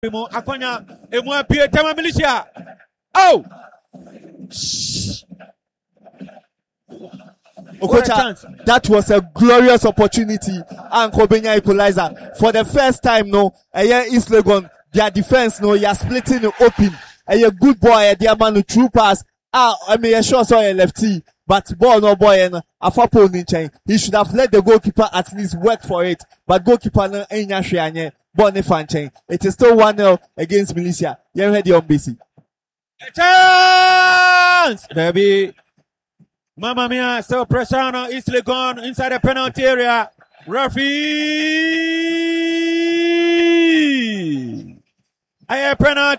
Akonya emu apie Tema Militia. Oh! Okocha, that was a glorious opportunity. And Kobenya equalizer. For the first time, no, East Legon, their defense, no, you are splitting it open. A good boy, dear man, the true pass. I mean, sure saw a lefty, but ball no boy and a football ninja. He should have let the goalkeeper at least work for it. But goalkeeper no ain't yashrianye. Bonnie Fanchain. It is still 1-0 against Militia. You're ready on BC. Chance! There be Mamma Mia, still pressure on East Legon inside the penalty area. Referee! A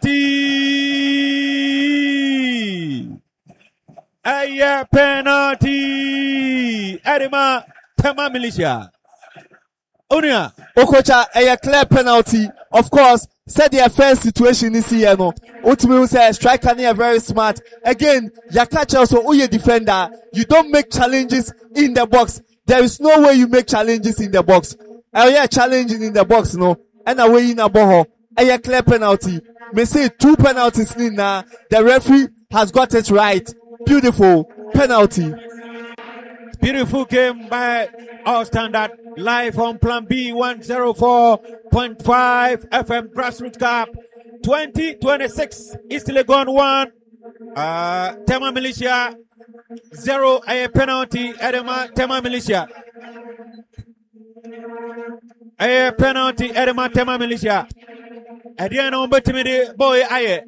penalty! A penalty! Edema Tema Militia. Unia. Okocha, a clear penalty. Of course, said their first situation this year, no. Ultimately, say striker near very smart. Again, you catch also who you defender. You don't make challenges in the box. There is no way you make challenges in the box. Challenging in the box, no. And away in a boho. A clear penalty. May say 2 penalties in now. The referee has got it right. Beautiful penalty. Beautiful game by our standard. Live on Plan B 104.5 FM Grassroots Cup 2026. East Legon 1, Tema Militia 0. A penalty. Edema Tema Militia. A penalty. Edema Tema Militia. Adiana Umbetimidi boy aye.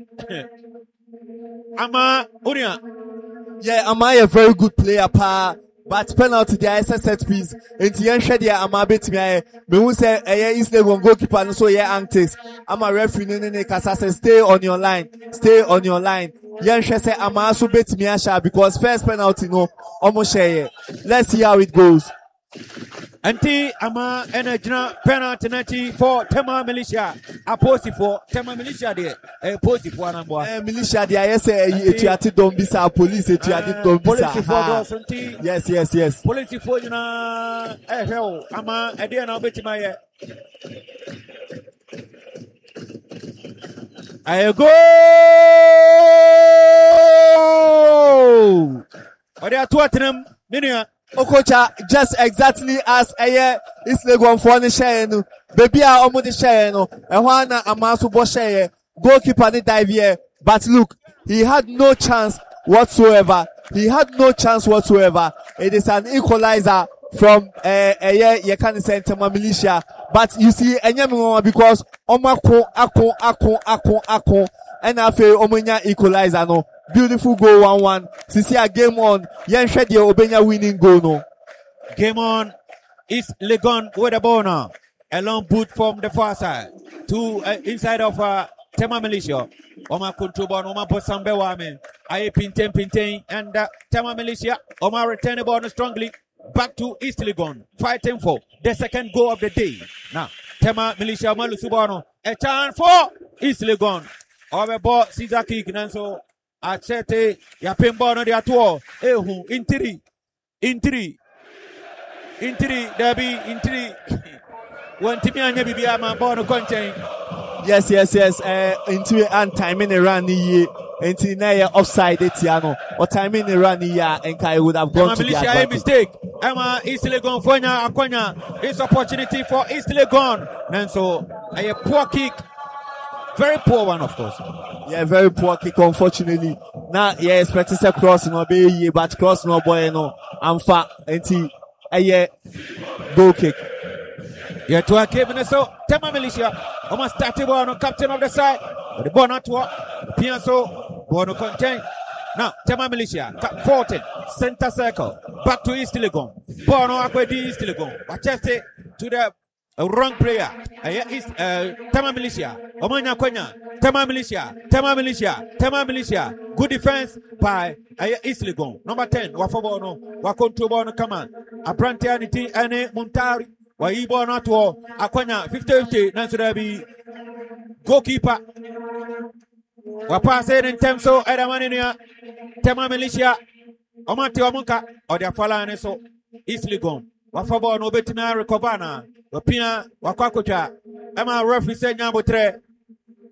Ama Unia. Yeah, Ama a very good player, pa. But penalty there is a set piece. And the answer there am a bit me who say East Legon goalkeeper and so antics. I'm a referee ne kasa say stay on your line. Stay on your line. Yansha say I'm also bet me asha because first penalty no almost share. Let's see how it goes. Anti ama energy penalty nati for Tema Militia. A post for Tema Militia there. A post for number. Militia there yes you are don't be sa police you are don't be sa. Yes. Police for you na hell ama ade na obetima ye. I go. Ode atuatenam minia. Okocha, just exactly as East Legon for the share no. Baby a omo the share no. Ehwana amaso bo share. Goalkeeper ni dive here. But look, he had no chance whatsoever. It is an equalizer from you can say Tema Militia. But you see, because omako ako and afe omonya equalizer no. Beautiful goal 1-1. Sisi a game on. Yen shed your Obenya winning goal no. Game on. East Legon with the ball now. A long boot from the far side to inside of Tema Militia. Oma control Oma Bosambe Wame. Aye Pinten and Tema Militia. Oma return the ball strongly back to East Legon. Fighting for the second goal of the day. Now Tema Militia Malusubano. A chance for East Legon. Over ball Caesar kick and so Achete ya pembo no de atuo ehu intiri Debbie intiri wantimi anya bibia ma ball no contain. Yes intiri and timing run ye intiri na ye offside etiano or timing run ya enkai would have gone to the advantage. Mistake Emma East Legon fonya akonya this opportunity for East Legon and so a poor kick. Very poor one, of course. Yeah, very poor kick, unfortunately. Now, yeah, expecting a cross, no, be but cross, no, boy, no. I'm fat, and goal kick. Yeah, to a game, and so, Tema Militia, almost started ball, no captain of the side, but the ball not to work. Pianso, ball no contain. Now, Tema Militia, 14, center circle, back to East Legon. Ball no Akwedi East Legon. Acheste to the wrong player. Tema Militia. Omanya Kwenya. Tema Militia. Good defense by East Legon. Number 10. Wafobo no. Wakontrobo no command. Abrante aniti ane Muntari. Waibo no to Akwenya 50-50. Nanso there be goalkeeper. Wapase in temso Edamania. Tema Militia. Omante Omunka. Or their falane so East Legon. Wafobo no betina recover na. Opina wakwakocha. Emma referee say nyambo 3.